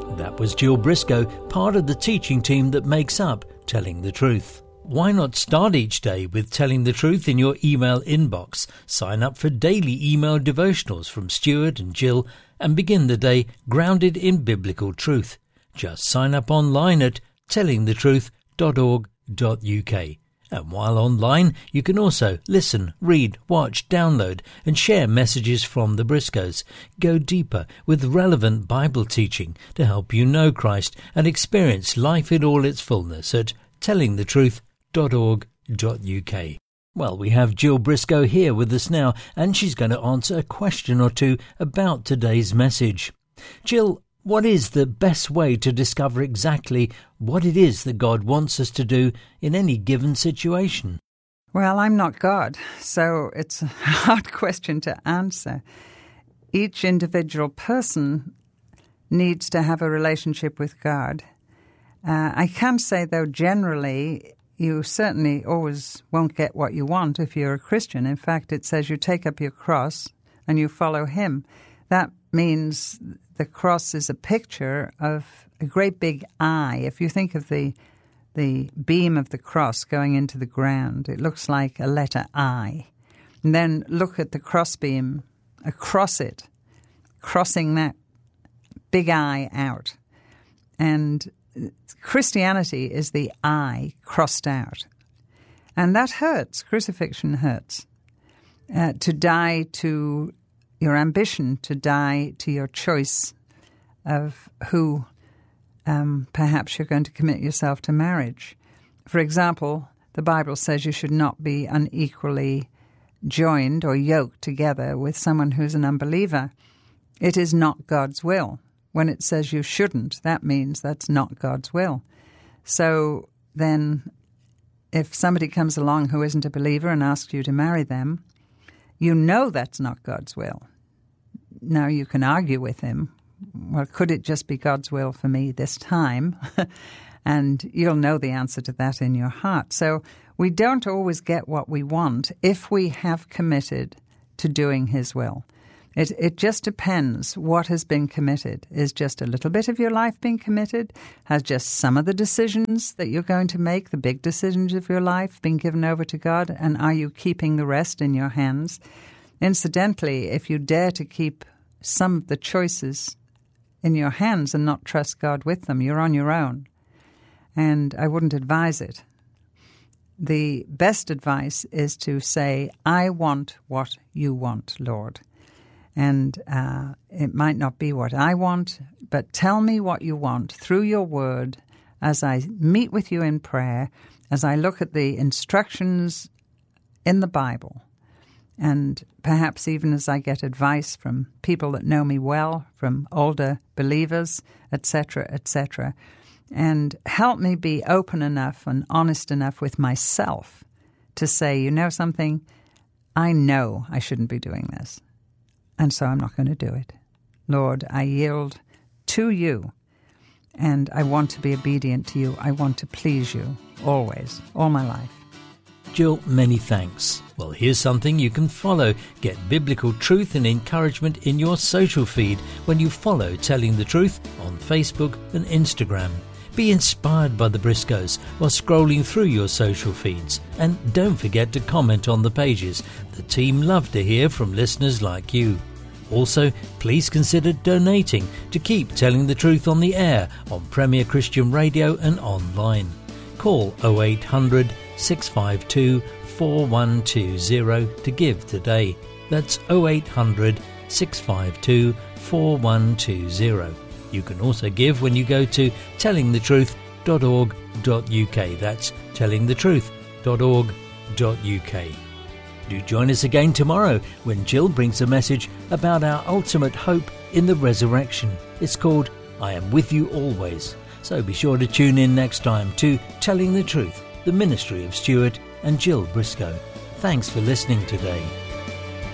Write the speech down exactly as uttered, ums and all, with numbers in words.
That was Jill Briscoe, part of the teaching team that makes up Telling the Truth. Why not start each day with Telling the Truth in your email inbox? Sign up for daily email devotionals from Stuart and Jill and begin the day grounded in biblical truth. Just sign up online at telling the truth dot org dot U K. And while online, you can also listen, read, watch, download and share messages from the Briscoes. Go deeper with relevant Bible teaching to help you know Christ and experience life in all its fullness at telling the truth dot org dot U K. Well, we have Jill Briscoe here with us now, and she's going to answer a question or two about today's message. Jill, what is the best way to discover exactly what it is that God wants us to do in any given situation? Well, I'm not God, so it's a hard question to answer. Each individual person needs to have a relationship with God. Uh, I can say, though, generally, you certainly always won't get what you want if you're a Christian. In fact, it says you take up your cross and you follow him. That means the cross is a picture of a great big eye. If you think of the the beam of the cross going into the ground, it looks like a letter I. And then look at the crossbeam across it, crossing that big eye out. And Christianity is the I crossed out. And that hurts. Crucifixion hurts. Uh, to die to your ambition, to die to your choice of who um, perhaps you're going to commit yourself to marriage. For example, the Bible says you should not be unequally joined or yoked together with someone who's an unbeliever. It is not God's will. When it says you shouldn't, that means that's not God's will. So then if somebody comes along who isn't a believer and asks you to marry them, you know that's not God's will. Now you can argue with him, well, could it just be God's will for me this time? And you'll know the answer to that in your heart. So we don't always get what we want if we have committed to doing his will. It it just depends what has been committed. Is just a little bit of your life being committed? Has just some of the decisions that you're going to make, the big decisions of your life, been given over to God? And are you keeping the rest in your hands? Incidentally, if you dare to keep some of the choices in your hands and not trust God with them, you're on your own. And I wouldn't advise it. The best advice is to say, I want what you want, Lord. And uh, it might not be what I want, but tell me what you want through your word as I meet with you in prayer, as I look at the instructions in the Bible, and perhaps even as I get advice from people that know me well, from older believers, et cetera, et cetera. And help me be open enough and honest enough with myself to say, you know something, I know I shouldn't be doing this. And so I'm not going to do it. Lord, I yield to you, and I want to be obedient to you. I want to please you always, all my life. Jill, many thanks. Well, here's something you can follow. Get biblical truth and encouragement in your social feed when you follow Telling the Truth on Facebook and Instagram. Be inspired by the Briscoes while scrolling through your social feeds. And don't forget to comment on the pages. The team love to hear from listeners like you. Also, please consider donating to keep Telling the Truth on the air on Premier Christian Radio and online. Call oh eight hundred, six five two, four one two zero to give today. That's oh eight hundred, six five two, four one two zero. You can also give when you go to telling the truth dot org dot U K. That's telling the truth dot org dot U K. Do join us again tomorrow when Jill brings a message about our ultimate hope in the resurrection. It's called I Am With You Always. So be sure to tune in next time to Telling the Truth, the ministry of Stuart and Jill Briscoe. Thanks for listening today.